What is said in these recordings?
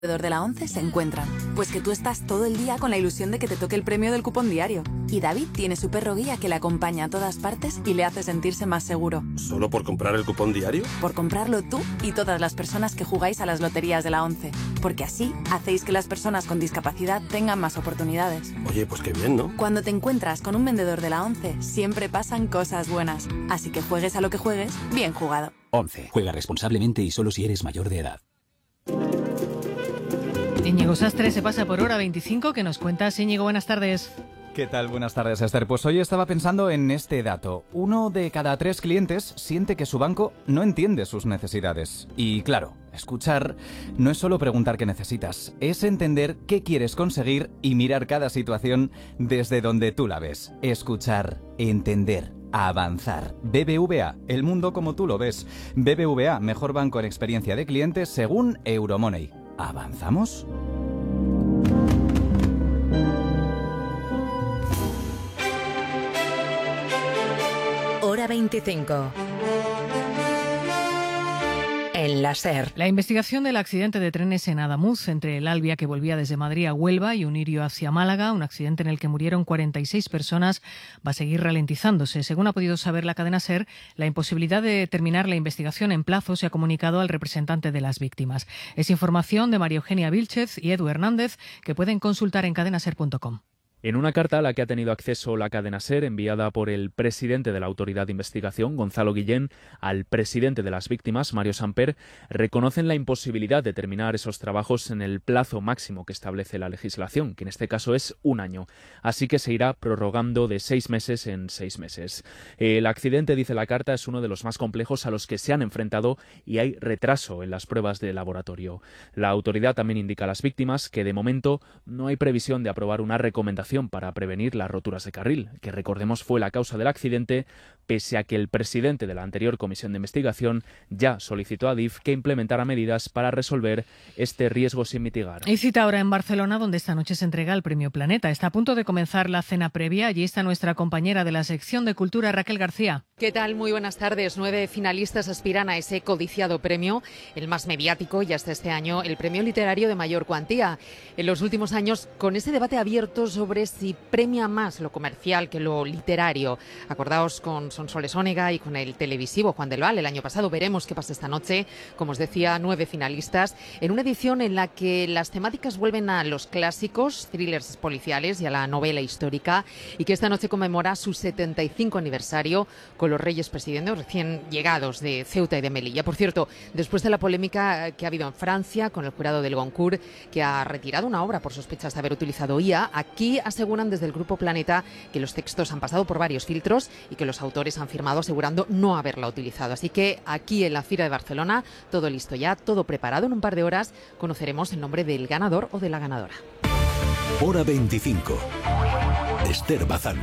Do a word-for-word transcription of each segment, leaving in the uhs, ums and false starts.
de la ONCE se encuentran. Pues que tú estás todo el día con la ilusión de que te toque el premio del cupón diario. Y David tiene su perro guía que le acompaña a todas partes y le hace sentirse más seguro. ¿Solo por comprar el cupón diario? Por comprarlo tú y todas las personas que jugáis a las loterías de la ONCE. Porque así hacéis que las personas con discapacidad tengan más oportunidades. Oye, pues qué bien, ¿no? Cuando te encuentras con un vendedor de la ONCE, siempre pasan cosas buenas. Así que juegues a lo que juegues, bien jugado. ONCE. Juega responsablemente y solo si eres mayor de edad. Íñigo Sastre se pasa por hora veinticinco. ¿Qué nos cuentas, Íñigo? Buenas tardes. ¿Qué tal? Buenas tardes, Esther. Pues hoy estaba pensando en este dato. Uno de cada tres clientes siente que su banco no entiende sus necesidades. Y claro, escuchar no es solo preguntar qué necesitas, es entender qué quieres conseguir y mirar cada situación desde donde tú la ves. Escuchar, entender, avanzar. B B V A, el mundo como tú lo ves. B B V A, mejor banco en experiencia de clientes según Euromoney. ¿Avanzamos? Hora veinticinco. En la SER. La investigación del accidente de trenes en Adamuz, entre el Alvia que volvía desde Madrid a Huelva y un Irio hacia Málaga, un accidente en el que murieron cuarenta y seis personas, va a seguir ralentizándose. Según ha podido saber la cadena SER, la imposibilidad de terminar la investigación en plazo se ha comunicado al representante de las víctimas. Es información de María Eugenia Vilchez y Edu Hernández, que pueden consultar en cadenaser punto com. En una carta a la que ha tenido acceso la cadena SER, enviada por el presidente de la Autoridad de Investigación, Gonzalo Guillén, al presidente de las víctimas, Mario Samper, reconocen la imposibilidad de terminar esos trabajos en el plazo máximo que establece la legislación, que en este caso es un año. Así que se irá prorrogando de seis meses en seis meses. El accidente, dice la carta, es uno de los más complejos a los que se han enfrentado y hay retraso en las pruebas de laboratorio. La autoridad también indica a las víctimas que de momento no hay previsión de aprobar una recomendación para prevenir las roturas de carril, que recordemos fue la causa del accidente, pese a que el presidente de la anterior comisión de investigación ya solicitó a Adif que implementara medidas para resolver este riesgo sin mitigar. Y cita ahora en Barcelona, donde esta noche se entrega el Premio Planeta. Está a punto de comenzar la cena previa. Allí está nuestra compañera de la sección de Cultura, Raquel García. ¿Qué tal? Muy buenas tardes. Nueve finalistas aspiran a ese codiciado premio, el más mediático y hasta este año el premio literario de mayor cuantía. En los últimos años, con ese debate abierto sobre si premia más lo comercial que lo literario. Acordaos con Sonsoles Onega y con el televisivo Juan del Val el año pasado. Veremos qué pasa esta noche. Como os decía, nueve finalistas en una edición en la que las temáticas vuelven a los clásicos, thrillers policiales y a la novela histórica, y que esta noche conmemora su setenta y cinco aniversario con los reyes presidentes recién llegados de Ceuta y de Melilla. Por cierto, después de la polémica que ha habido en Francia con el jurado del Goncourt, que ha retirado una obra por sospechas de haber utilizado I A, aquí aseguran desde el Grupo Planeta que los textos han pasado por varios filtros y que los autores han firmado asegurando no haberla utilizado. Así que aquí en la Fira de Barcelona, todo listo ya, todo preparado. En un par de horas conoceremos el nombre del ganador o de la ganadora. Hora veinticinco. Esther Bazán.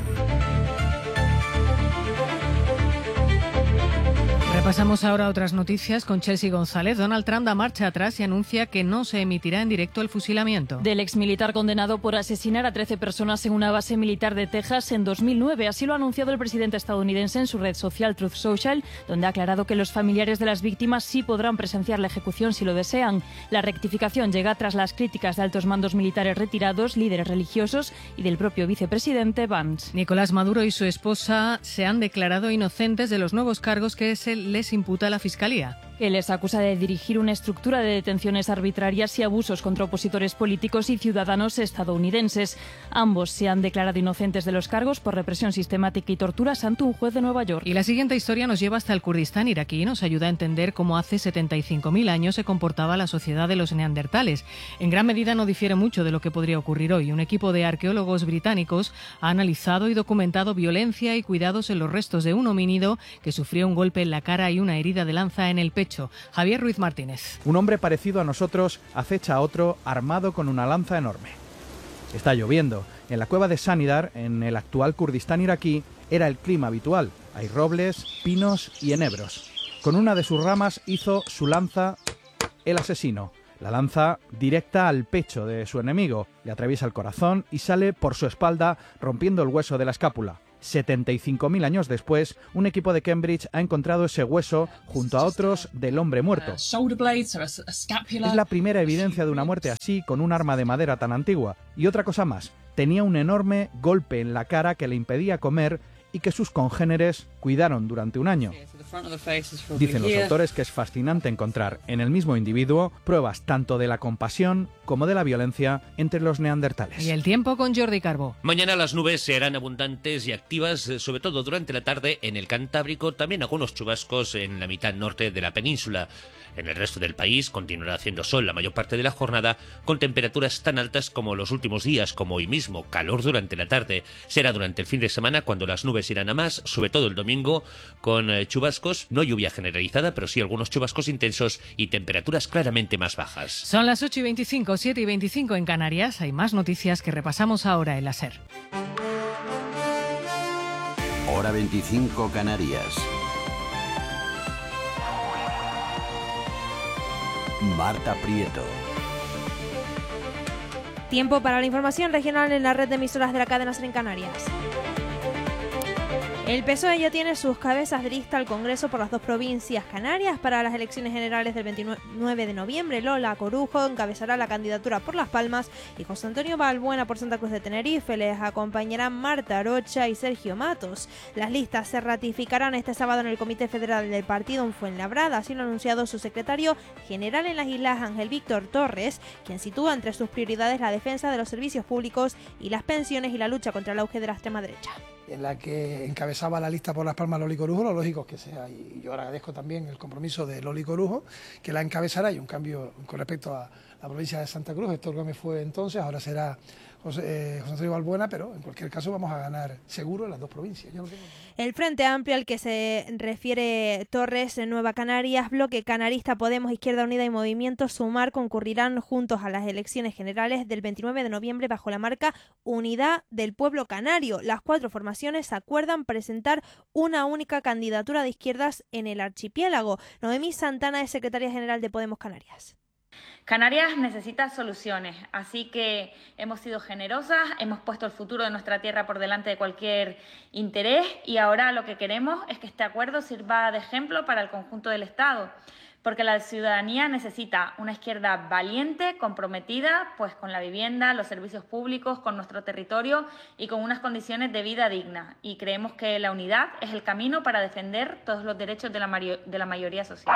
Repasamos ahora otras noticias con Chelsea González. Donald Trump da marcha atrás y anuncia que no se emitirá en directo el fusilamiento del exmilitar condenado por asesinar a trece personas en una base militar de Texas en dos mil nueve. Así lo ha anunciado el presidente estadounidense en su red social Truth Social, donde ha aclarado que los familiares de las víctimas sí podrán presenciar la ejecución si lo desean. La rectificación llega tras las críticas de altos mandos militares retirados, líderes religiosos y del propio vicepresidente Vance. Nicolás Maduro y su esposa se han declarado inocentes de los nuevos cargos que se les imputa la Fiscalía. Que les acusa de dirigir una estructura de detenciones arbitrarias y abusos contra opositores políticos y ciudadanos estadounidenses. Ambos se han declarado inocentes de los cargos por represión sistemática y torturas ante un juez de Nueva York. Y la siguiente historia nos lleva hasta el Kurdistán iraquí y nos ayuda a entender cómo hace setenta y cinco mil años se comportaba la sociedad de los neandertales. En gran medida no difiere mucho de lo que podría ocurrir hoy. Un equipo de arqueólogos británicos ha analizado y documentado violencia y cuidados en los restos de un homínido que sufrió un golpe en la cara y una herida de lanza en el pecho. Javier Ruiz Martínez. Un hombre parecido a nosotros acecha a otro armado con una lanza enorme. Está lloviendo. En la cueva de Sanidar, en el actual Kurdistán iraquí, era el clima habitual. Hay robles, pinos y enebros. Con una de sus ramas hizo su lanza el asesino. La lanza directa al pecho de su enemigo, le atraviesa el corazón y sale por su espalda rompiendo el hueso de la escápula. setenta y cinco mil años después, un equipo de Cambridge ha encontrado ese hueso junto a otros del hombre muerto. Es la primera evidencia de una muerte así con un arma de madera tan antigua. Y otra cosa más, tenía un enorme golpe en la cara que le impedía comer y que sus congéneres cuidaron durante un año. Dicen los autores que es fascinante encontrar en el mismo individuo pruebas tanto de la compasión como de la violencia entre los neandertales. Y el tiempo con Jordi Carbó. Mañana las nubes serán abundantes y activas, sobre todo durante la tarde en el Cantábrico, también algunos chubascos en la mitad norte de la península. En el resto del país continuará haciendo sol la mayor parte de la jornada, con temperaturas tan altas como los últimos días, como hoy mismo, calor durante la tarde. Será durante el fin de semana cuando las nubes irán a más, sobre todo el domingo, con eh, chubascos, no lluvia generalizada, pero sí algunos chubascos intensos y temperaturas claramente más bajas. Son las ocho y veinticinco, siete y veinticinco en Canarias. Hay más noticias que repasamos ahora en la SER. Hora veinticinco Canarias. Marta Prieto. Tiempo para la información regional en la red de emisoras de la cadena SER en Canarias. El P S O E ya tiene sus cabezas de lista al Congreso por las dos provincias canarias para las elecciones generales del veintinueve de noviembre. Lola Corujo encabezará la candidatura por Las Palmas y José Antonio Balbuena por Santa Cruz de Tenerife. Les acompañarán Marta Arocha y Sergio Matos. Las listas se ratificarán este sábado en el Comité Federal del Partido en Fuenlabrada, así lo ha anunciado su secretario general en las islas, Ángel Víctor Torres, quien sitúa entre sus prioridades la defensa de los servicios públicos y las pensiones y la lucha contra el auge de la extrema derecha. En la que encabezaba la lista por Las Palmas Loli Corujo, lo lógico es que sea, y yo agradezco también el compromiso de Loli Corujo, que la encabezará, y un cambio con respecto a la provincia de Santa Cruz. Héctor Gómez fue entonces, ahora será José, eh, José Antonio Balbuena, pero en cualquier caso vamos a ganar seguro en las dos provincias. Yo no tengo... El Frente Amplio al que se refiere Torres en Nueva Canarias, Bloque Canarista, Podemos, Izquierda Unida y Movimiento Sumar concurrirán juntos a las elecciones generales del veintinueve de noviembre bajo la marca Unidad del Pueblo Canario. Las cuatro formaciones acuerdan presentar una única candidatura de izquierdas en el archipiélago. Noemí Santana es secretaria general de Podemos Canarias. Canarias necesita soluciones, así que hemos sido generosas, hemos puesto el futuro de nuestra tierra por delante de cualquier interés y ahora lo que queremos es que este acuerdo sirva de ejemplo para el conjunto del Estado, porque la ciudadanía necesita una izquierda valiente, comprometida pues con la vivienda, los servicios públicos, con nuestro territorio y con unas condiciones de vida dignas. Y creemos que la unidad es el camino para defender todos los derechos de la, mayo- de la mayoría social.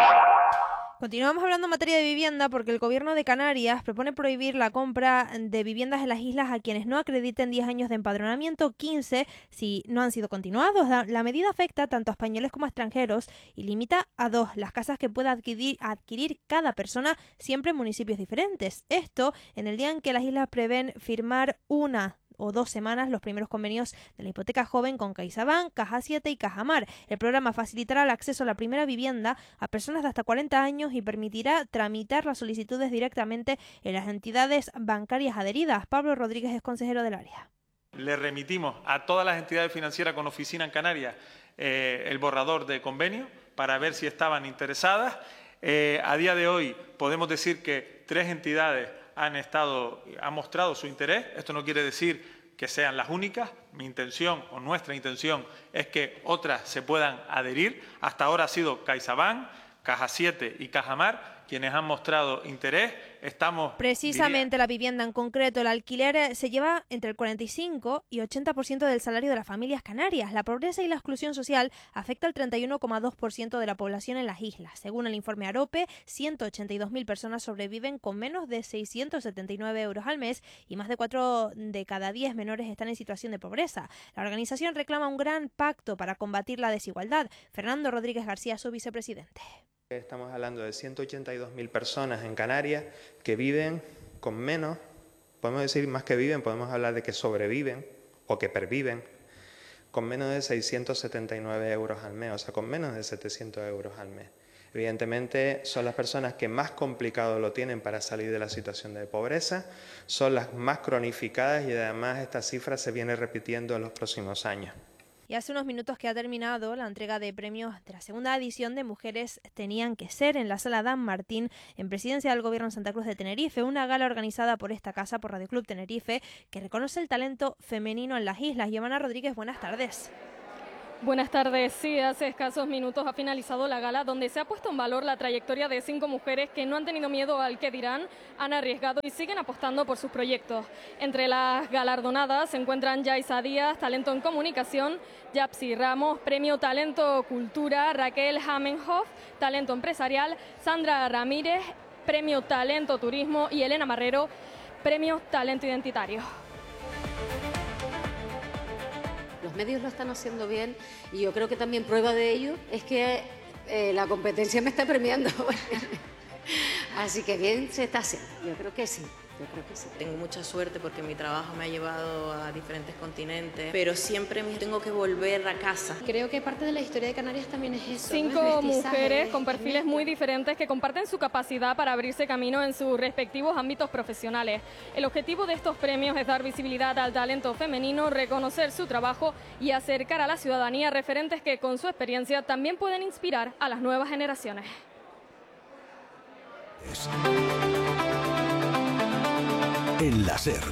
Continuamos hablando en materia de vivienda porque el Gobierno de Canarias propone prohibir la compra de viviendas en las islas a quienes no acrediten diez años de empadronamiento, quince si no han sido continuados. La medida afecta tanto a españoles como a extranjeros y limita a dos las casas que pueda adquirir, adquirir cada persona, siempre en municipios diferentes. Esto en el día en que las islas prevén firmar una o dos semanas los primeros convenios de la hipoteca joven con CaixaBank, Caja siete y Cajamar. El programa facilitará el acceso a la primera vivienda a personas de hasta cuarenta años y permitirá tramitar las solicitudes directamente en las entidades bancarias adheridas. Pablo Rodríguez es consejero del área. Le remitimos a todas las entidades financieras con oficina en Canarias eh, el borrador de convenio para ver si estaban interesadas. Eh, a día de hoy podemos decir que tres entidades han estado, han mostrado su interés. Esto no quiere decir que sean las únicas. Mi intención o nuestra intención es que otras se puedan adherir. Hasta ahora ha sido CaixaBank, Caja siete y Cajamar quienes han mostrado interés. Estamos precisamente diría... la vivienda en concreto, el alquiler se lleva entre el cuarenta y cinco y ochenta por ciento del salario de las familias canarias. La pobreza y la exclusión social afecta al treinta y uno coma dos por ciento de la población en las islas. Según el informe AROPE, ciento ochenta y dos mil personas sobreviven con menos de seiscientos setenta y nueve euros al mes y más de cuatro de cada diez menores están en situación de pobreza. La organización reclama un gran pacto para combatir la desigualdad. Fernando Rodríguez García, su vicepresidente. Estamos hablando de ciento ochenta y dos mil personas en Canarias que viven con menos, podemos decir más que viven, podemos hablar de que sobreviven o que perviven, con menos de seiscientos setenta y nueve euros al mes, o sea, con menos de setecientos euros al mes. Evidentemente son las personas que más complicado lo tienen para salir de la situación de pobreza, son las más cronificadas y además esta cifra se viene repitiendo en los próximos años. Y hace unos minutos que ha terminado la entrega de premios de la segunda edición de Mujeres Tenían que Ser en la Sala Dan Martín, en presidencia del Gobierno de Santa Cruz de Tenerife, una gala organizada por esta casa, por Radio Club Tenerife, que reconoce el talento femenino en las islas. Giovanna Rodríguez, buenas tardes. Buenas tardes. Sí, hace escasos minutos ha finalizado la gala donde se ha puesto en valor la trayectoria de cinco mujeres que no han tenido miedo al que dirán, han arriesgado y siguen apostando por sus proyectos. Entre las galardonadas se encuentran Yaisa Díaz, talento en comunicación, Yapsi Ramos, premio Talento Cultura, Raquel Hamenhoff, talento empresarial, Sandra Ramírez, premio Talento Turismo y Elena Marrero, premio Talento Identitario. Los medios lo están haciendo bien y yo creo que también prueba de ello es que eh, la competencia me está premiando. Así que bien se está haciendo, yo creo que sí. Yo creo que sí. Tengo mucha suerte porque mi trabajo me ha llevado a diferentes continentes, pero siempre tengo que volver a casa. Creo que parte de la historia de Canarias también es eso. Cinco mujeres con perfiles muy diferentes que comparten su capacidad para abrirse camino en sus respectivos ámbitos profesionales. El objetivo de estos premios es dar visibilidad al talento femenino, reconocer su trabajo y acercar a la ciudadanía referentes que con su experiencia también pueden inspirar a las nuevas generaciones. En la SER.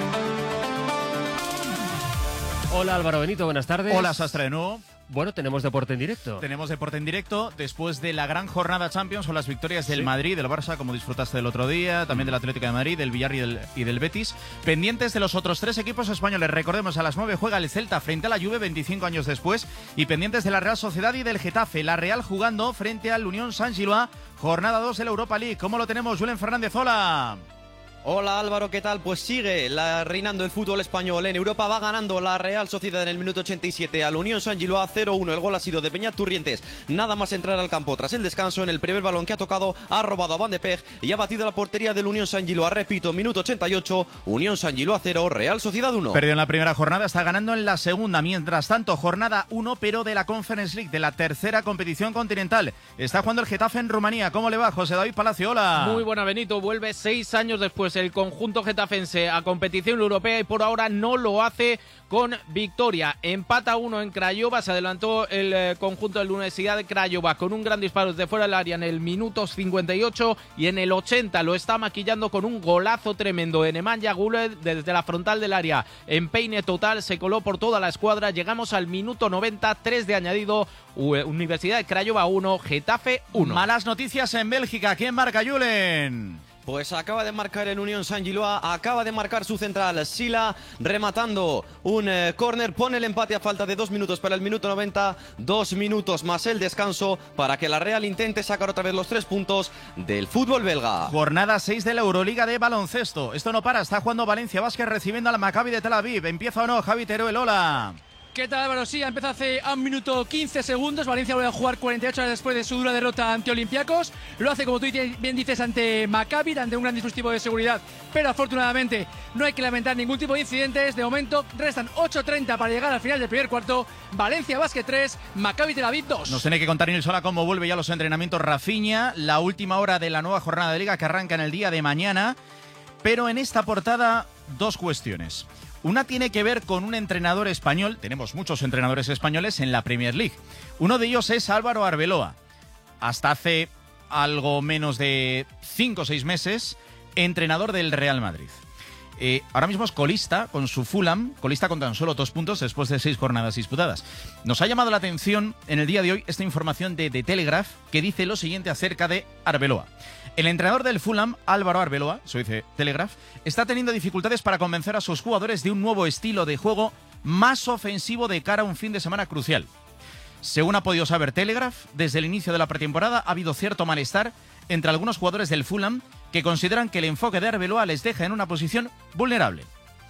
Hola Álvaro Benito, buenas tardes. Hola Sastre de nuevo. Bueno, tenemos deporte en directo. Tenemos deporte en directo después de la gran jornada Champions con las victorias del sí. Madrid, del Barça, como disfrutaste del otro día, también del Atlético de Madrid, del Villarreal y del, y del Betis. Pendientes de los otros tres equipos españoles. Recordemos, a las nueve juega el Celta frente a la Juve veinticinco años después. Y pendientes de la Real Sociedad y del Getafe. La Real jugando frente al Unión Saint-Gilloise, jornada dos de la Europa League. ¿Cómo lo tenemos, Julen Fernández? Hola. Hola Álvaro, ¿qué tal? Pues sigue la, reinando el fútbol español en Europa. Va ganando la Real Sociedad en el minuto ochenta y siete al Unión Saint-Gilloise cero uno. El gol ha sido de Beñat Turrientes. Nada más entrar al campo tras el descanso. En el primer balón que ha tocado ha robado a Van de Peg y ha batido la portería del Unión Saint-Gilloise. Repito, minuto ochenta y ocho, Unión Saint-Gilloise cero, Real Sociedad uno. Perdió en la primera jornada, está ganando en la segunda. Mientras tanto, jornada uno, pero de la Conference League, de la tercera competición continental. Está jugando el Getafe en Rumanía. ¿Cómo le va, José David Palacio? Hola. Muy buena, Benito. Vuelve seis años después el conjunto getafense a competición europea y por ahora no lo hace con victoria. Empata uno en Craiova, se adelantó el eh, conjunto de la Universidad de Craiova con un gran disparo desde fuera del área en el minuto cincuenta y ocho y en el ochenta lo está maquillando con un golazo tremendo de Nemanja Guller desde la frontal del área. Empeine total, se coló por toda la escuadra. Llegamos al minuto noventa, tres de añadido. Universidad de Craiova uno, Getafe uno. Malas noticias en Bélgica. ¿Quién marca, Julen? Pues acaba de marcar el Unión Saint-Gilloise, acaba de marcar su central, Sila, rematando un eh, córner, pone el empate a falta de dos minutos para el minuto noventa, dos minutos más el descanso para que la Real intente sacar otra vez los tres puntos del fútbol belga. Jornada seis de la Euroliga de baloncesto. Esto no para, está jugando Valencia Basket recibiendo al Maccabi de Tel Aviv. ¿Empieza o no, Javi Teruel? Hola. ¿Qué tal, Álvaro? Sí, ha empezado hace un minuto quince segundos. Valencia vuelve a jugar cuarenta y ocho horas después de su dura derrota ante Olympiacos. Lo hace, como tú bien dices, ante Maccabi, ante un gran dispositivo de seguridad. Pero afortunadamente no hay que lamentar ningún tipo de incidentes. De momento restan ocho treinta para llegar al final del primer cuarto. Valencia Basket tres, Maccabi Tel Aviv dos. Nos tiene que contar Nil Sola cómo vuelve ya los entrenamientos Rafinha. La última hora de la nueva jornada de Liga que arranca en el día de mañana. Pero en esta portada, dos cuestiones. Una tiene que ver con un entrenador español. Tenemos muchos entrenadores españoles en la Premier League. Uno de ellos es Álvaro Arbeloa. Hasta hace algo menos de cinco o seis meses, entrenador del Real Madrid. Eh, ahora mismo es colista con su Fulham, colista con tan solo dos puntos después de seis jornadas disputadas. Nos ha llamado la atención en el día de hoy esta información de The Telegraph que dice lo siguiente acerca de Arbeloa. El entrenador del Fulham, Álvaro Arbeloa, eso dice Telegraph, está teniendo dificultades para convencer a sus jugadores de un nuevo estilo de juego más ofensivo de cara a un fin de semana crucial. Según ha podido saber Telegraph, desde el inicio de la pretemporada ha habido cierto malestar entre algunos jugadores del Fulham que consideran que el enfoque de Arbeloa les deja en una posición vulnerable.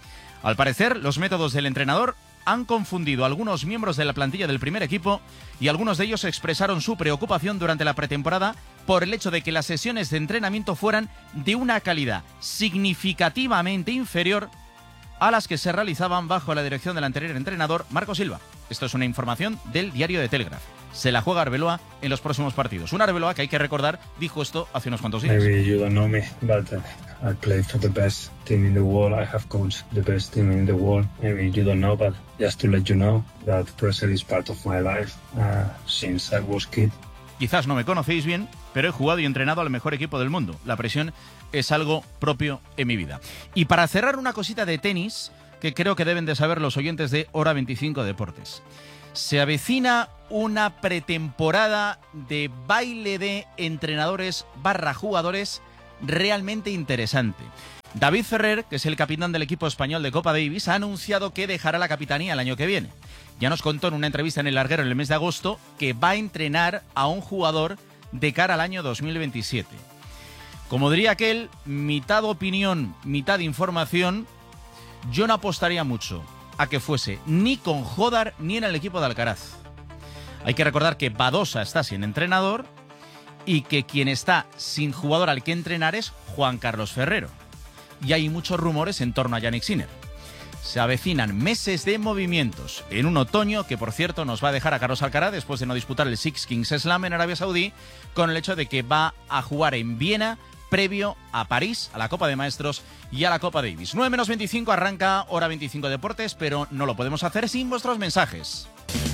Al parecer, los métodos del entrenador han confundido a algunos miembros de la plantilla del primer equipo y algunos de ellos expresaron su preocupación durante la pretemporada por el hecho de que las sesiones de entrenamiento fueran de una calidad significativamente inferior a las que se realizaban bajo la dirección del anterior entrenador, Marco Silva. Esto es una información del diario de Telegraph. Se la juega Arbeloa en los próximos partidos. Un Arbeloa que hay que recordar dijo esto hace unos cuantos días. Maybe you don't know me, but uh, I played for the best team in the world. I have coached the best team in the world. Maybe you don't know, but just to let you know that pressure is part of my life uh, since I was kid. Quizás no me conocéis bien, pero he jugado y entrenado al mejor equipo del mundo. La presión es algo propio en mi vida. Y para cerrar, una cosita de tenis que creo que deben de saber los oyentes de Hora veinticinco Deportes. Se avecina una pretemporada de baile de entrenadores barra jugadores realmente interesante. David Ferrer, que es el capitán del equipo español de Copa Davis, ha anunciado que dejará la capitanía el año que viene. Ya nos contó en una entrevista en El Larguero en el mes de agosto que va a entrenar a un jugador de cara al año dos mil veintisiete. Como diría aquel, mitad opinión, mitad información, yo no apostaría mucho a que fuese ni con Jodar ni en el equipo de Alcaraz. Hay que recordar que Badosa está sin entrenador y que quien está sin jugador al que entrenar es Juan Carlos Ferrero. Y hay muchos rumores en torno a Jannik Sinner. Se avecinan meses de movimientos en un otoño que, por cierto, nos va a dejar a Carlos Alcaraz después de no disputar el Six Kings Slam en Arabia Saudí, con el hecho de que va a jugar en Viena previo a París, a la Copa de Maestros y a la Copa Davis. nueve menos veinticinco arranca Hora veinticinco Deportes, pero no lo podemos hacer sin vuestros mensajes.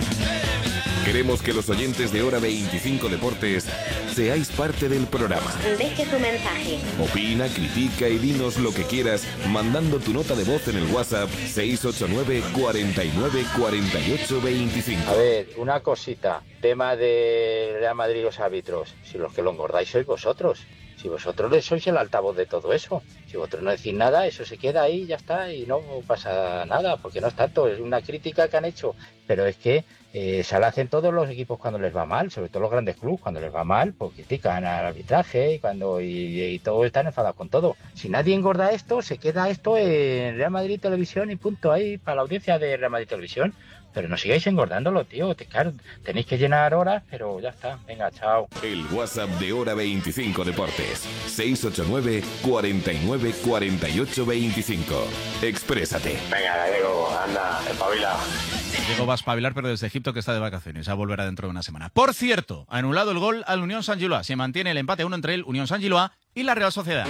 Queremos que los oyentes de Hora veinticinco Deportes seáis parte del programa. Deje tu mensaje. Opina, critica y dinos lo que quieras mandando tu nota de voz en el WhatsApp seis ocho nueve, cuarenta y nueve, cuarenta y ocho, veinticinco. A ver, una cosita. Tema de Real Madrid y los árbitros. Si los que lo engordáis sois vosotros. Si vosotros sois el altavoz de todo eso. Si vosotros no decís nada, eso se queda ahí, ya está, y no pasa nada, porque no es tanto, es una crítica que han hecho. Pero es que eh, se la hacen todos los equipos cuando les va mal, sobre todo los grandes clubes, cuando les va mal, pues critican al arbitraje y cuando y, y todos están enfadados con todo. Si nadie engorda esto, se queda esto en Real Madrid Televisión y punto, ahí para la audiencia de Real Madrid Televisión. Pero no sigáis engordándolo, tío. Claro, tenéis que llenar horas, pero ya está. Venga, chao. El WhatsApp de Hora veinticinco Deportes. seis ocho nueve, cuarenta y nueve, cuarenta y ocho, veinticinco. Exprésate. Venga, Diego, anda, espabila. Diego va a espabilar, pero desde Egipto, que está de vacaciones. Ya volverá dentro de una semana. Por cierto, ha anulado el gol al Unión Saint-Gilloise. Se mantiene el empate uno entre el Unión Saint-Gilloise y la Real Sociedad.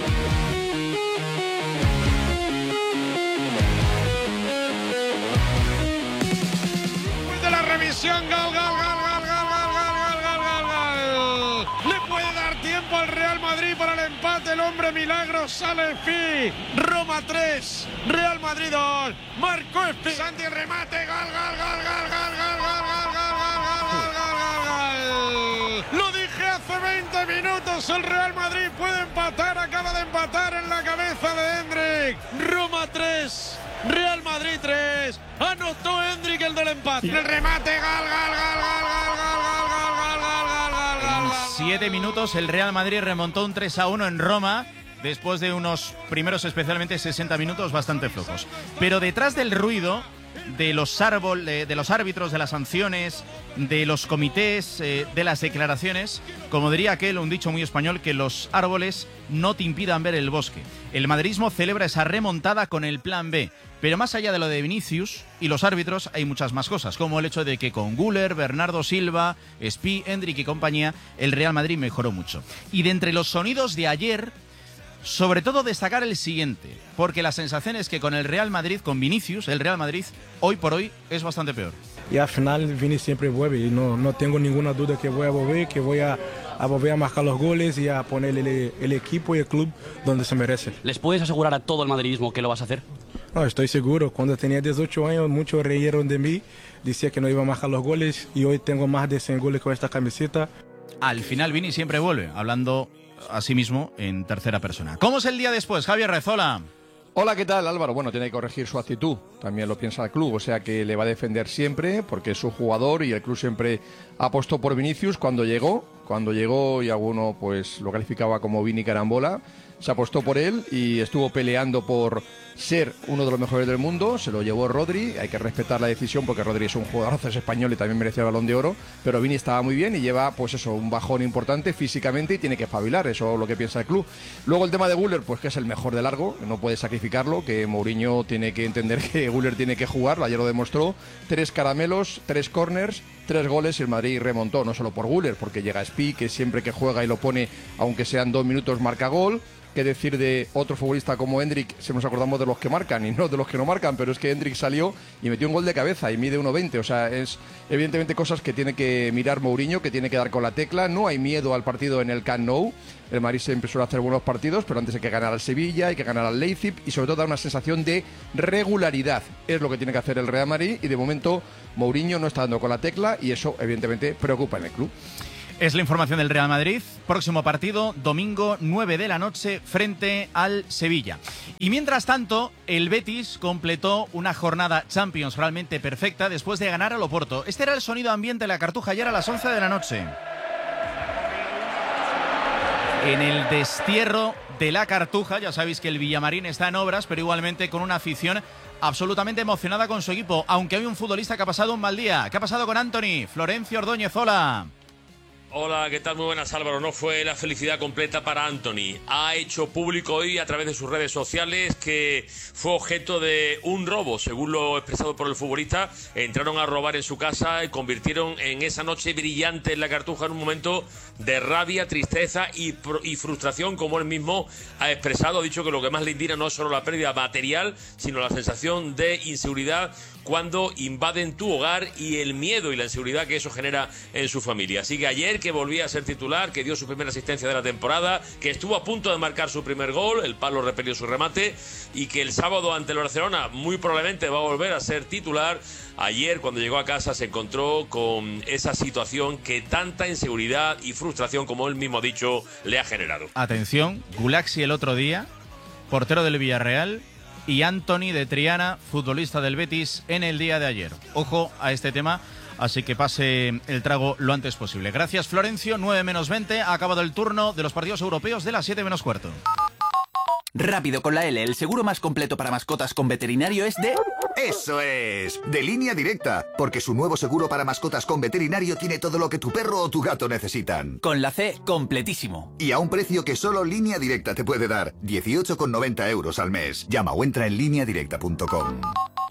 Revisión, gol, gol, gol, gol, gol, gol, gol, gol, gol, gol. Le puede dar tiempo al Real Madrid para el empate. El hombre milagro sale Pi. Roma tres, Real Madrid dos. Marcó Pi. Santi remate, gol, gol, gol, gol, gol, gol, gol, gol, gol, gol, gol, gol. Lo dije hace veinte minutos. El Real Madrid puede empatar. Acaba de empatar en la cabeza de Hendrik. Roma tres. Real Madrid tres, anotó Hendrik el del empate. El remate, gol, gol, gol, gol, gol, gol, gol, gol, gol, gol, gol. En siete minutos el Real Madrid remontó un tres a uno en Roma después de unos primeros especialmente sesenta minutos bastante flojos. Pero detrás del ruido de los, árbol, de, de los árbitros, de las sanciones, de los comités, eh, de las declaraciones, como diría aquel, un dicho muy español, que los árboles no te impidan ver el bosque. El madridismo celebra esa remontada con el plan B. Pero más allá de lo de Vinicius y los árbitros, hay muchas más cosas, como el hecho de que con Güler, Bernardo Silva, Spi, Hendrik y compañía, el Real Madrid mejoró mucho. Y de entre los sonidos de ayer, sobre todo destacar el siguiente, porque la sensación es que con el Real Madrid, con Vinicius, el Real Madrid, hoy por hoy, es bastante peor. Y al final Vini siempre vuelve y no, no tengo ninguna duda que voy a volver, que voy a, a volver a marcar los goles y a poner el, el equipo y el club donde se merece. ¿Les puedes asegurar a todo el madridismo que lo vas a hacer? No, estoy seguro. Cuando tenía dieciocho años, muchos reyeron de mí, decía que no iba a marcar los goles y hoy tengo más de cien goles con esta camiseta. Al final Vini siempre vuelve, hablando a sí mismo en tercera persona. ¿Cómo es el día después? Javier Rezola. Hola, ¿qué tal, Álvaro? Bueno, tiene que corregir su actitud, también lo piensa el club, o sea que le va a defender siempre porque es su jugador y el club siempre apostó por Vinicius cuando llegó, cuando llegó y alguno pues lo calificaba como Vini Carambola, se apostó por él y estuvo peleando por ser uno de los mejores del mundo, se lo llevó Rodri, hay que respetar la decisión porque Rodri es un jugadorazo, es español y también merecía el Balón de Oro, pero Vini estaba muy bien y lleva pues eso, un bajón importante físicamente y tiene que espabilar, eso es lo que piensa el club. Luego el tema de Güler, pues que es el mejor de largo, no puede sacrificarlo, que Mourinho tiene que entender que Güler tiene que jugar, ayer lo demostró, tres caramelos, tres corners, tres goles y el Madrid remontó, no solo por Güler, porque llega Spi, que siempre que juega y lo pone, aunque sean dos minutos, marca gol. qué decir de otro futbolista como Hendrik, si nos acordamos de los que marcan y no de los que no marcan, pero es que Hendrik salió y metió un gol de cabeza y mide uno veinte, o sea, es evidentemente cosas que tiene que mirar Mourinho, que tiene que dar con la tecla. No hay miedo al partido en el Camp Nou. El Madrid siempre suele hacer buenos partidos, pero antes hay que ganar al Sevilla, hay que ganar al Leipzig y sobre todo dar una sensación de regularidad. Es lo que tiene que hacer el Real Madrid y de momento Mourinho no está dando con la tecla y eso evidentemente preocupa en el club. Es la información del Real Madrid. Próximo partido, domingo nueve de la noche, frente al Sevilla. Y mientras tanto, el Betis completó una jornada Champions realmente perfecta después de ganar al Oporto. Este era el sonido ambiente de la Cartuja ayer a las once de la noche. En el destierro de la Cartuja, ya sabéis que el Villamarín está en obras, pero igualmente con una afición absolutamente emocionada con su equipo, aunque hay un futbolista que ha pasado un mal día. ¿Qué ha pasado con Anthony? Florencio Ordóñez, hola. Hola, ¿qué tal? Muy buenas, Álvaro. No fue la felicidad completa para Anthony. Ha hecho público hoy a través de sus redes sociales que fue objeto de un robo, según lo expresado por el futbolista. Entraron a robar en su casa y convirtieron en esa noche brillante en la Cartuja en un momento de rabia, tristeza y, y frustración, como él mismo ha expresado. Ha dicho que lo que más le indigna no es solo la pérdida material, sino la sensación de inseguridad cuando invaden tu hogar y el miedo y la inseguridad que eso genera en su familia. Así que ayer, que volvía a ser titular, que dio su primera asistencia de la temporada, que estuvo a punto de marcar su primer gol, el palo repelió su remate, y que el sábado ante el Barcelona muy probablemente va a volver a ser titular. Ayer, cuando llegó a casa, se encontró con esa situación que tanta inseguridad y frustración, como él mismo ha dicho, le ha generado. Atención, Gulaxi el otro día, portero del Villarreal, y Anthony de Triana, futbolista del Betis, en el día de ayer. Ojo a este tema, así que pase el trago lo antes posible. Gracias, Florencio. nueve menos veinte, ha acabado el turno de los partidos europeos de las siete menos cuarto. Rápido con la L, el seguro más completo para mascotas con veterinario es de... ¡Eso es! De Línea Directa, porque su nuevo seguro para mascotas con veterinario tiene todo lo que tu perro o tu gato necesitan. Con la C, completísimo. Y a un precio que solo Línea Directa te puede dar, dieciocho con noventa euros al mes. Llama o entra en línea directa punto com.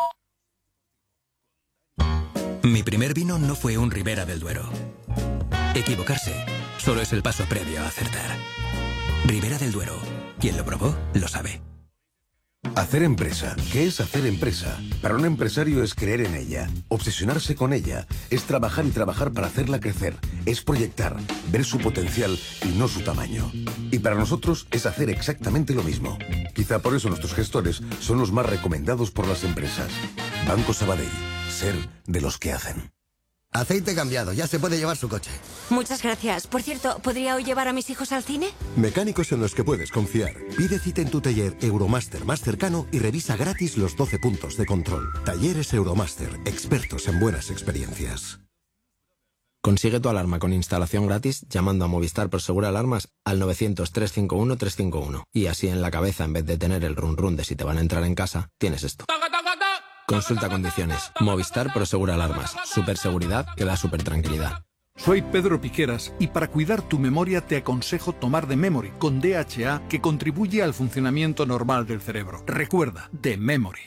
Mi primer vino no fue un Ribera del Duero. Equivocarse solo es el paso previo a acertar. Ribera del Duero. Quien lo probó, lo sabe. Hacer empresa. ¿Qué es hacer empresa? Para un empresario es creer en ella, obsesionarse con ella, es trabajar y trabajar para hacerla crecer, es proyectar, ver su potencial y no su tamaño. Y para nosotros es hacer exactamente lo mismo. Quizá por eso nuestros gestores son los más recomendados por las empresas. Banco Sabadell. Ser de los que hacen. Aceite cambiado, ya se puede llevar su coche. Muchas gracias. Por cierto, ¿podría hoy llevar a mis hijos al cine? Mecánicos en los que puedes confiar. Pide cita en tu taller Euromaster más cercano y revisa gratis los doce puntos de control. Talleres Euromaster, expertos en buenas experiencias. Consigue tu alarma con instalación gratis llamando a Movistar Prosegur Alarmas al novecientos, trescientos cincuenta y uno, trescientos cincuenta y uno. Y así en la cabeza, en vez de tener el run run de si te van a entrar en casa, tienes esto. Consulta condiciones. Movistar Prosegur Alarmas. Superseguridad que da super tranquilidad. Soy Pedro Piqueras y para cuidar tu memoria te aconsejo tomar The Memory con D H A, que contribuye al funcionamiento normal del cerebro. Recuerda, The Memory.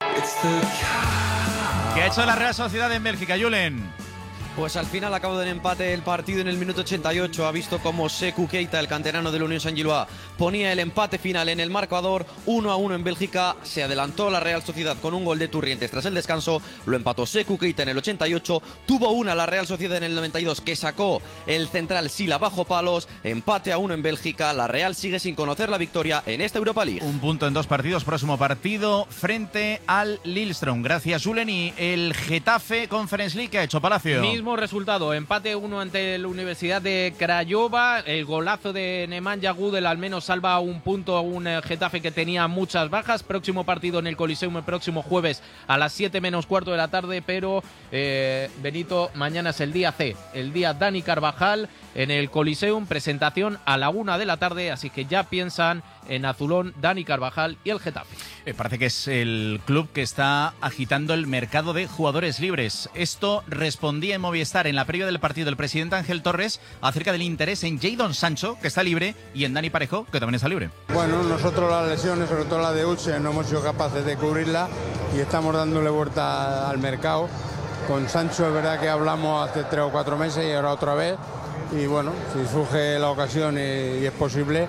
¿Qué ha hecho la Real Sociedad en Bélgica, Julen? Pues al final acabó del empate el partido en el minuto ochenta y ocho. Ha visto como Sekou Keita, el canterano del Unión Saint-Gilloise, ponía el empate final en el marcador. Uno a uno en Bélgica. Se adelantó la Real Sociedad con un gol de Turrientes tras el descanso. Lo empató Sekou Keita en el ochenta y ocho. Tuvo una la Real Sociedad en el noventa y dos que sacó el central Sila bajo palos. Empate a uno en Bélgica. La Real sigue sin conocer la victoria en esta Europa League. Un punto en dos partidos. Próximo partido frente al Lillestrøm. Gracias, Julen. Y el Getafe Conference League, que ha hecho Palacio. Mismo resultado, empate uno ante la Universidad de Craiova. El golazo de Nemanja Gudel al menos salva un punto a un Getafe que tenía muchas bajas. Próximo partido en el Coliseum el próximo jueves a las siete menos cuarto de la tarde, pero eh, Benito, mañana es el día C, el día Dani Carvajal en el Coliseum, presentación a la una de la tarde, así que ya piensan en azulón Dani Carvajal y el Getafe. Eh, parece que es el club que está agitando el mercado de jugadores libres. Esto respondía en Movistar en la previa del partido el presidente Ángel Torres acerca del interés en Jadon Sancho, que está libre, y en Dani Parejo, que también está libre. Bueno, nosotros las lesiones, sobre todo la de Uche, no hemos sido capaces de cubrirla y estamos dándole vuelta al mercado. Con Sancho es verdad que hablamos hace tres o cuatro meses y ahora otra vez. Y bueno, si surge la ocasión y, y es posible,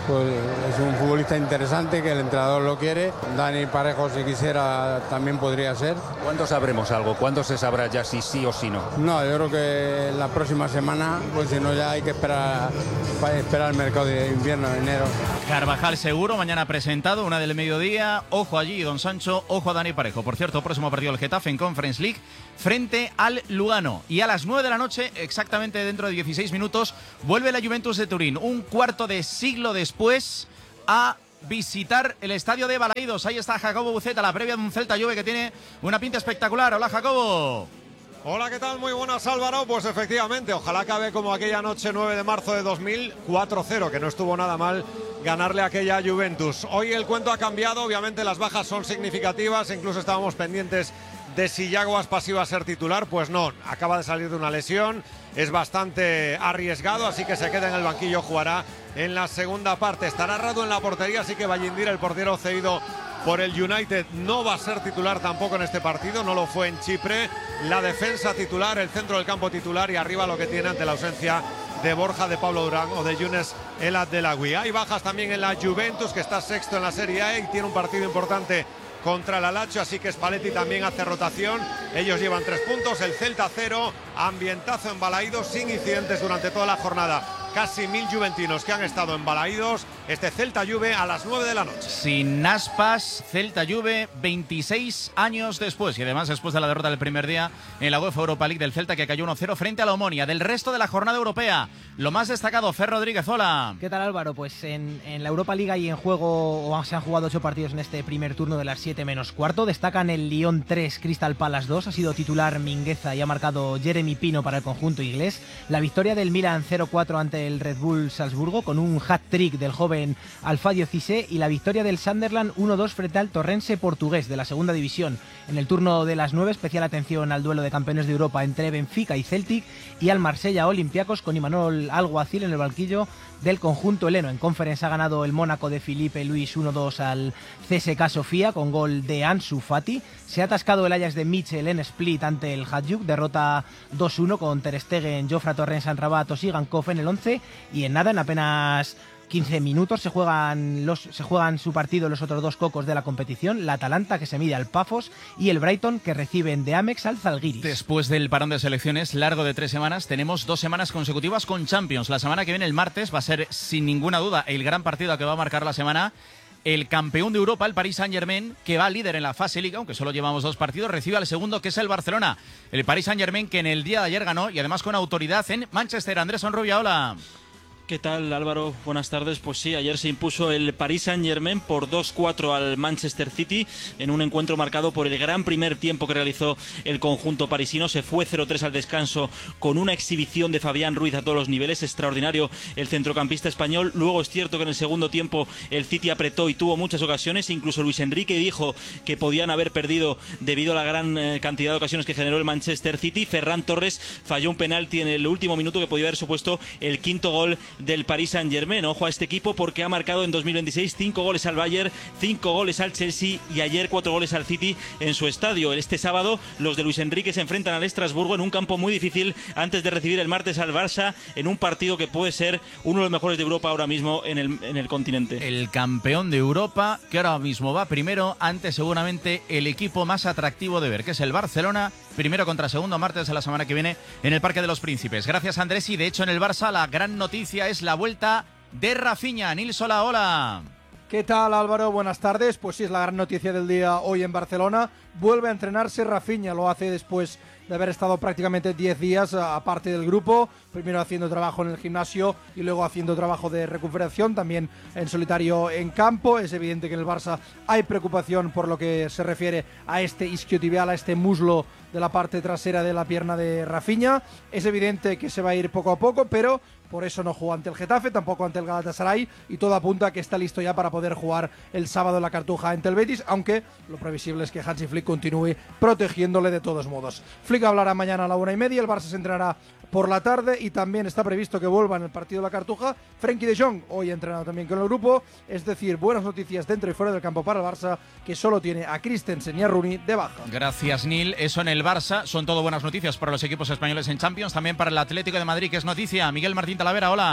pues es un futbolista interesante que el entrenador lo quiere. Dani Parejo, si quisiera, también podría ser. ¿Cuándo sabremos algo? ¿Cuándo se sabrá ya si sí o si no? No, yo creo que la próxima semana, pues si no ya hay que esperar, esperar el mercado de invierno, de enero. Carvajal seguro, mañana presentado, una del mediodía. Ojo allí, don Sancho, ojo a Dani Parejo. Por cierto, próximo partido del Getafe en Conference League frente al Lugano. Y a las nueve de la noche, exactamente dentro de dieciséis minutos, vuelve la Juventus de Turín, un cuarto de siglo después, a visitar el estadio de Balaídos. Ahí está Jacobo Buceta, la previa de un Celta Juve que tiene una pinta espectacular. Hola, Jacobo. Hola, ¿qué tal? Muy buenas, Álvaro. Pues efectivamente, ojalá acabe como aquella noche nueve de marzo de dos mil, cuatro cero, que no estuvo nada mal ganarle a aquella Juventus. Hoy el cuento ha cambiado, obviamente las bajas son significativas, incluso estábamos pendientes de si Yago Aspas iba a ser titular. Pues no, acaba de salir de una lesión, es bastante arriesgado, así que se queda en el banquillo, jugará en la segunda parte. Estará Radu en la portería, así que Vallindir, el portero cedido por el United, no va a ser titular tampoco en este partido, no lo fue en Chipre. La defensa titular, el centro del campo titular, y arriba lo que tiene ante la ausencia de Borja, de Pablo Durán o de Younes El Abdelagui. Hay bajas también en la Juventus, que está sexto en la Serie A y tiene un partido importante contra el Alacho, así que Spalletti también hace rotación. Ellos llevan tres puntos, el Celta cero, ambientazo en Balaídos sin incidentes durante toda la jornada. Casi mil juventinos que han estado en Balaídos. Este Celta Juve a las nueve de la noche. Sin Aspas, Celta Juve veintiséis años después, y además después de la derrota del primer día en la UEFA Europa League del Celta, que cayó uno cero frente a la Omonia. Del resto de la jornada europea, lo más destacado, Fer Rodríguez, hola. ¿Qué tal, Álvaro? Pues en, en la Europa League hay en juego, o se han jugado ocho partidos en este primer turno de las siete menos cuarto. Destacan el Lyon tres, Crystal Palace dos, ha sido titular Mingueza y ha marcado Jeremy Pino para el conjunto inglés. La victoria del Milan cero cuatro ante el Red Bull Salzburgo con un hat-trick del joven Alfadio Cissé, y la victoria del Sunderland uno dos frente al Torrense portugués de la segunda división. En el turno de las nueve, especial atención al duelo de campeones de Europa entre Benfica y Celtic, y al Marsella Olympiacos con Imanol Alguacil en el banquillo del conjunto heleno. En Conference ha ganado el Mónaco de Filipe Luis uno dos al C S K Sofía con gol de Ansu Fati. Se ha atascado el Ajax de Mitchell en Split ante el Hajduk, derrota dos uno con Ter Stegen, Jofra Torrens, Amrabat o Sigankov en el once, y en nada, en apenas quince minutos se juegan los se juegan su partido los otros dos cocos de la competición, la Atalanta, que se mide al Pafos, y el Brighton, que reciben de Amex al Zalgiris. Después del parón de selecciones largo de tres semanas, tenemos dos semanas consecutivas con Champions. La semana que viene, el martes, va a ser sin ninguna duda el gran partido que va a marcar la semana. El campeón de Europa, el Paris Saint-Germain, que va líder en la fase Liga, aunque solo llevamos dos partidos, recibe al segundo, que es el Barcelona. El Paris Saint-Germain, que en el día de ayer ganó, y además con autoridad, en Manchester. Andrés Sonrubia, hola. ¿Qué tal, Álvaro? Buenas tardes. Pues sí, ayer se impuso el Paris Saint-Germain por dos cuatro al Manchester City en un encuentro marcado por el gran primer tiempo que realizó el conjunto parisino. Se fue cero tres al descanso con una exhibición de Fabián Ruiz a todos los niveles. Extraordinario el centrocampista español. Luego es cierto que en el segundo tiempo el City apretó y tuvo muchas ocasiones. Incluso Luis Enrique dijo que podían haber perdido debido a la gran eh, cantidad de ocasiones que generó el Manchester City. Ferran Torres falló un penalti en el último minuto que podía haber supuesto el quinto gol del Paris Saint-Germain. Ojo a este equipo, porque ha marcado en dos mil veintiséis cinco goles al Bayern, cinco goles al Chelsea y ayer cuatro goles al City en su estadio. Este sábado los de Luis Enrique se enfrentan al Estrasburgo en un campo muy difícil antes de recibir el martes al Barça en un partido que puede ser uno de los mejores de Europa ahora mismo en el, en el continente. El campeón de Europa, que ahora mismo va primero ante seguramente el equipo más atractivo de ver, que es el Barcelona, primero contra segundo, martes de la semana que viene en el Parque de los Príncipes. Gracias, Andrés. Y de hecho en el Barça la gran noticia es la vuelta de Rafinha. Nils, hola, hola. ¿Qué tal, Álvaro? Buenas tardes. Pues sí, es la gran noticia del día hoy en Barcelona. Vuelve a entrenarse Rafinha, lo hace después de haber estado prácticamente diez días aparte del grupo, primero haciendo trabajo en el gimnasio y luego haciendo trabajo de recuperación, también en solitario en campo. Es evidente que en el Barça hay preocupación por lo que se refiere a este isquiotibial, a este muslo de la parte trasera de la pierna de Rafinha. Es evidente que se va a ir poco a poco, pero por eso no jugó ante el Getafe, tampoco ante el Galatasaray, y todo apunta a que está listo ya para poder jugar el sábado en la Cartuja ante el Betis, aunque lo previsible es que Hansi Flick continúe protegiéndole de todos modos. Flick hablará mañana a la una y media, el Barça se entrenará por la tarde y también está previsto que vuelva en el partido de la Cartuja Frenkie de Jong, hoy entrenado también con el grupo. Es decir, buenas noticias dentro y fuera del campo para el Barça, que solo tiene a Christensen y a Rooney de baja. Gracias, Nil. Eso en el Barça, son todo buenas noticias para los equipos españoles en Champions, también para el Atlético de Madrid, que es noticia. Miguel Martín Talavera, hola.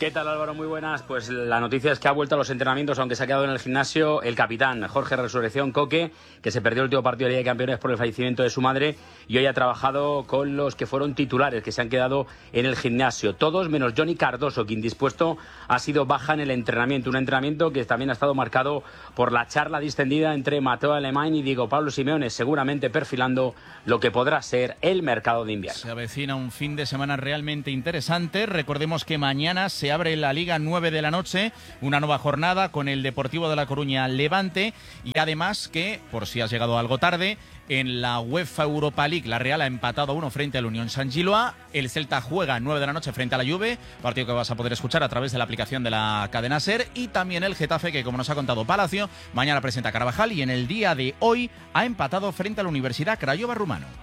¿Qué tal, Álvaro? Muy buenas. Pues la noticia es que ha vuelto a los entrenamientos, aunque se ha quedado en el gimnasio, el capitán Jorge Resurrección Coque, que se perdió el último partido de Liga de Campeones por el fallecimiento de su madre y hoy ha trabajado con los que fueron titulares, que se han quedado en el gimnasio. Todos menos Johnny Cardoso, que indispuesto ha sido baja en el entrenamiento. Un entrenamiento que también ha estado marcado por la charla distendida entre Mateo Alemán y Diego Pablo Simeone, seguramente perfilando lo que podrá ser el mercado de invierno. Se avecina un fin de semana realmente interesante. Recordemos que mañana se abre la Liga nueve de la noche, una nueva jornada con el Deportivo de La Coruña Levante, y además que, por si has llegado algo tarde, en la UEFA Europa League la Real ha empatado a uno frente al Unión Saint-Gilloise. El Celta juega a nueve de la noche frente a la Juve, partido que vas a poder escuchar a través de la aplicación de la cadena SER, y también el Getafe, que como nos ha contado Palacio, mañana presenta a Carvajal y en el día de hoy ha empatado frente a la Universidad Craiova Rumano.